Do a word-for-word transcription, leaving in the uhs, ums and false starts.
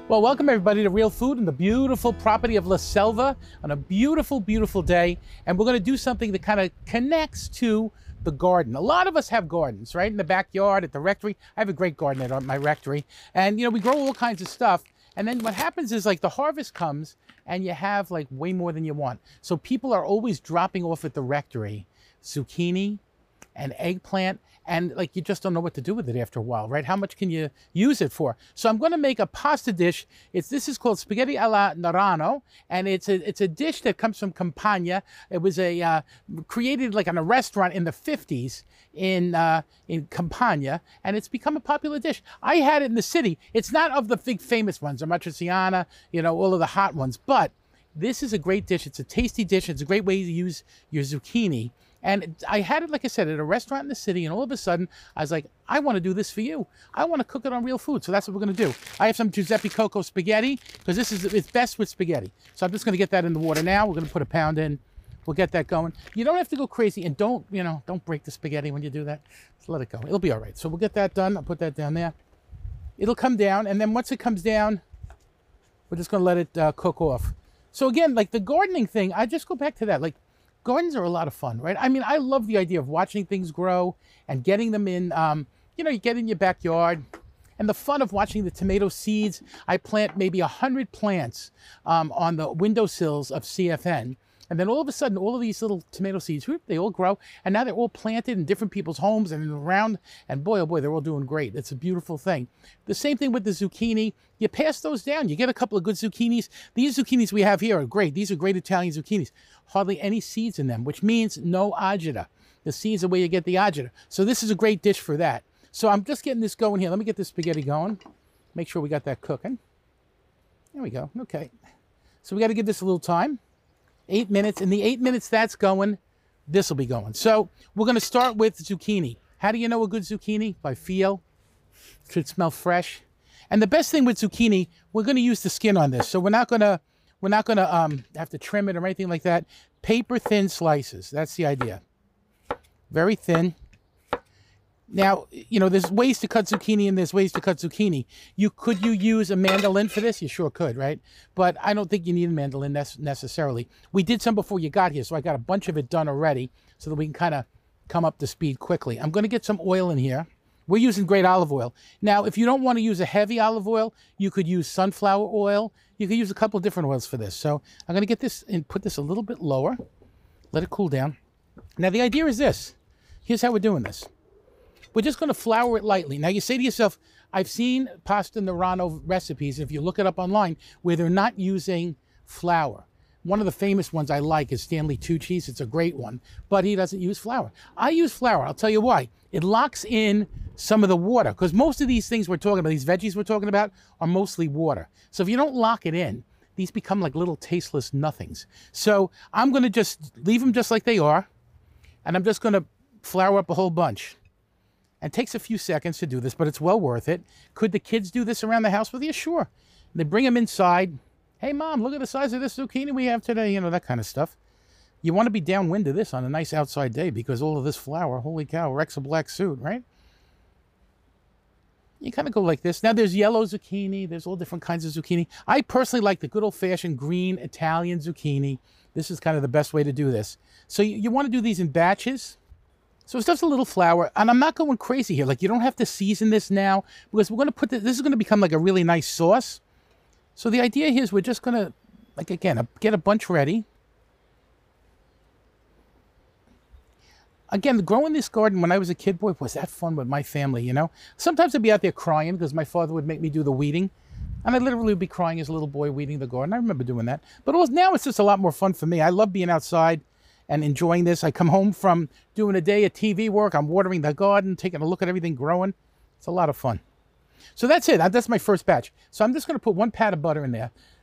Well, welcome everybody to Real Food in the beautiful property of La Selva on a beautiful, beautiful day. And we're going to do something that kind of connects to the garden. A lot of us have gardens, right? In the backyard, at the rectory. I have a great garden at my rectory. And, you know, we grow all kinds of stuff. And then what happens is, like, the harvest comes and you have, like, way more than you want. So people are always dropping off at the rectory zucchini and eggplant, and like you just don't know what to do with it after a while, right? How much can you use it for? So I'm going to make a pasta dish. It's this is called spaghetti alla Narano, and it's a it's a dish that comes from Campania. It was a uh, created like in a restaurant in the fifties in uh, in Campania, and it's become a popular dish. I had it in the city. It's not of the big famous ones, Amatriciana, you know, all of the hot ones, but this is a great dish. It's a tasty dish. It's a great way to use your zucchini. And I had it, like I said, at a restaurant in the city, and all of a sudden, I was like, I want to do this for you. I want to cook it on Real Food, so that's what we're going to do. I have some Giuseppe Coco spaghetti, because this is it's best with spaghetti. So I'm just going to get that in the water now. We're going to put a pound in. We'll get that going. You don't have to go crazy, and don't, you know, don't break the spaghetti when you do that. Just let it go. It'll be all right. So we'll get that done. I'll put that down there. It'll come down, and then once it comes down, we're just going to let it uh, cook off. So again, like the gardening thing, I just go back to that. Like, gardens are a lot of fun, right? I mean, I love the idea of watching things grow and getting them in, um, you know, you get in your backyard, and the fun of watching the tomato seeds. I plant maybe a hundred plants um, on the windowsills of C F N. And then all of a sudden, all of these little tomato seeds, whoop, they all grow. And now they're all planted in different people's homes and around. And boy, oh boy, they're all doing great. It's a beautiful thing. The same thing with the zucchini. You pass those down. You get a couple of good zucchinis. These zucchinis we have here are great. These are great Italian zucchinis. Hardly any seeds in them, which means no agita. The seeds are where you get the agita. So this is a great dish for that. So I'm just getting this going here. Let me get this spaghetti going. Make sure we got that cooking. There we go. Okay. So we got to give this a little time. Eight minutes. In the eight minutes that's going, this will be going. So we're going to start with zucchini. How do you know a good zucchini? By feel. It should smell fresh. And the best thing with zucchini, we're going to use the skin on this. So we're not going to we're not going to um, have to trim it or anything like that. Paper thin slices. That's the idea. Very thin. Now, you know, there's ways to cut zucchini and there's ways to cut zucchini. You Could you use a mandolin for this? You sure could, right? But I don't think you need a mandolin necessarily. We did some before you got here, so I got a bunch of it done already so that we can kind of come up to speed quickly. I'm going to get some oil in here. We're using great olive oil. Now, if you don't want to use a heavy olive oil, you could use sunflower oil. You could use a couple of different oils for this. So I'm going to get this and put this a little bit lower. Let it cool down. Now, the idea is this. Here's how we're doing this. We're just going to flour it lightly. Now, you say to yourself, I've seen pasta Narano recipes, if you look it up online, where they're not using flour. One of the famous ones I like is Stanley Tucci's. It's a great one, but he doesn't use flour. I use flour. I'll tell you why. It locks in some of the water, because most of these things we're talking about, these veggies we're talking about, are mostly water. So if you don't lock it in, these become like little tasteless nothings. So I'm going to just leave them just like they are, and I'm just going to flour up a whole bunch. It takes a few seconds to do this, but it's well worth it. Could the kids do this around the house with you? Sure. They bring them inside. Hey, Mom, look at the size of this zucchini we have today. You know, that kind of stuff. You want to be downwind of this on a nice outside day because all of this flour, holy cow, wrecks a black suit, right? You kind of go like this. Now, there's yellow zucchini. There's all different kinds of zucchini. I personally like the good old-fashioned green Italian zucchini. This is kind of the best way to do this. So you, you want to do these in batches. So it's just a little flour, and I'm not going crazy here. Like, you don't have to season this now, because we're going to put this, this is going to become like a really nice sauce. So the idea here is we're just going to, like, again, get a bunch ready. Again, growing this garden when I was a kid, boy, was that fun with my family, you know? Sometimes I'd be out there crying because my father would make me do the weeding, and I literally would be crying as a little boy weeding the garden. I remember doing that. But it was, now it's just a lot more fun for me. I love being outside and enjoying this. I come home from doing a day of T V work. I'm watering the garden, taking a look at everything growing. It's a lot of fun. So that's it. That's my first batch. So I'm just going to put one pat of butter in there.